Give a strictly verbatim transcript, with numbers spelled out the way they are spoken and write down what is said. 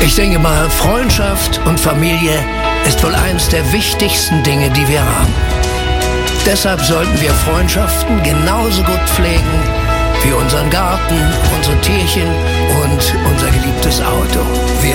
Ich denke mal, Freundschaft und Familie ist wohl eines der wichtigsten Dinge, die wir haben. Deshalb sollten wir Freundschaften genauso gut pflegen wie unseren Garten, unsere Tierchen und unser geliebtes Auto. Wir